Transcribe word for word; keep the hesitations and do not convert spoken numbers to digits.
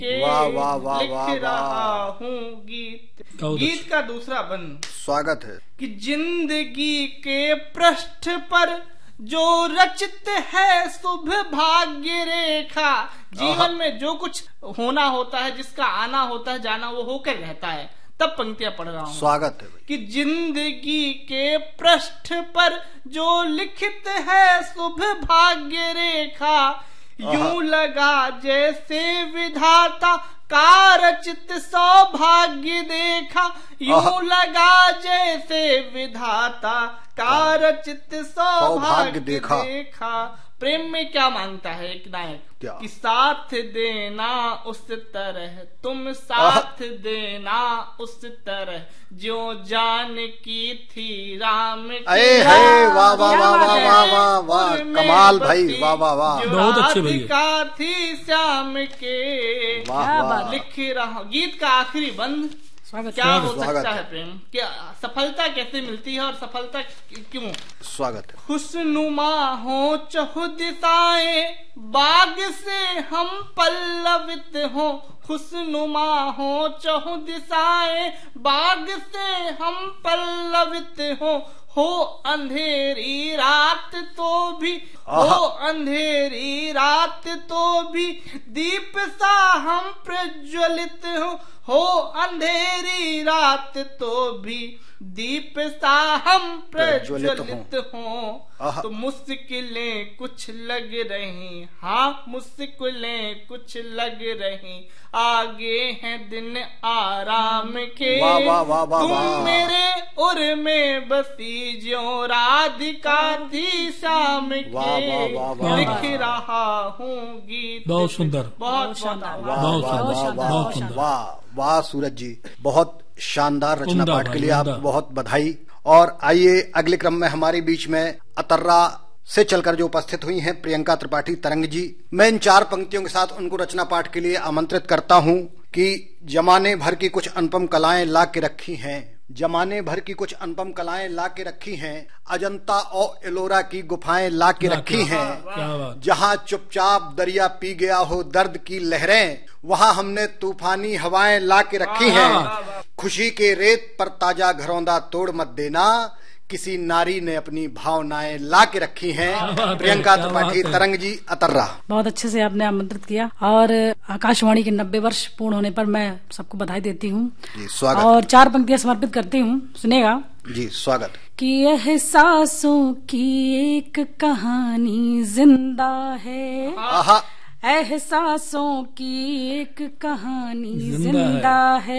के वाह वाह वाह लिख वाह रहा हूँ गीत। गीत का दूसरा बंद स्वागत है कि जिंदगी के पृष्ठ पर जो रचित है शुभ भाग्य रेखा। जीवन में जो कुछ होना होता है, जिसका आना होता है, जाना वो होकर रहता है। तब पंक्तियां पढ़ रहा हूँ। स्वागत है कि जिंदगी के पृष्ठ पर जो लिखित है शुभ भाग्य रेखा, यूं लगा जैसे विधाता का रचित सौभाग्य देखा। यूं लगा जैसे विधाता का रचित सौभाग्य देखा, देखा। प्रेम में क्या मांगता है एक नायक कि साथ देना उस तरह, तुम साथ देना उस तरह जो जान की थी राम की। अरे वाह वाह वाह वाह वाह वाह वाह कमाल भाई, वाह वाह वाह, बहुत अच्छे भैया। थी श्याम के लिख रहा। गीत का आखिरी बंद क्या हो सकता है प्रेम, क्या सफलता कैसे मिलती है और सफलता क्यों। स्वागत है। खुशनुमा हो चहु दिशाएं, बाग से हम पल्लवित हो। खुशनुमा हो चहु दिशाएं, बाग से हम पल्लवित हो। हो अंधेरी रात तो भी, हो अंधेरी रात तो भी दीप सा हम प्रज्वलित हो। हो अंधेरी रात तो भी दीप सा हम प्रज्वलित हो। तो मुश्किलें कुछ लग रही, हाँ मुश्किलें कुछ लग रही, आगे हैं दिन आराम के। वाह वाह वाह वाह, तुम मेरे उर में बसी ज्यों राधिका थी शाम के। वाह वाह वाह वाह, लिख रहा हूँ गीत। बहुत सुंदर, बहुत शानदार, वाह वाह सूरज जी, बहुत शानदार रचना पाठ के लिए आप बहुत बधाई। और आइए अगले क्रम में हमारे बीच में अतर्रा से चलकर जो उपस्थित हुई हैं प्रियंका त्रिपाठी तरंग जी, मैं इन चार पंक्तियों के साथ उनको रचना पाठ के लिए आमंत्रित करता हूं कि जमाने भर की कुछ अनुपम कलाएं ला के रखी हैं, जमाने भर की कुछ अनुपम कलाएं ला के रखी हैं, अजंता और एलोरा की गुफाएं ला के रखी हैं। जहां चुपचाप दरिया पी गया हो दर्द की लहरें, वहां हमने तूफानी हवाएं ला के रखी हैं। खुशी के रेत पर ताजा घरौंदा तोड़ मत देना, किसी नारी ने अपनी भावनाएं ला के रखी हैं। प्रियंका त्रिपाठी तरंग जी अतर्रा। बहुत अच्छे से आपने आमंत्रित किया और आकाशवाणी के नब्बे वर्ष पूर्ण होने पर मैं सबको बधाई देती हूँ। स्वागत। और चार पंक्तियां समर्पित करती हूँ, सुनेगा जी। स्वागत। कि एहसासों की एक कहानी जिंदा है, आहा। एहसासों की एक कहानी जिंदा है।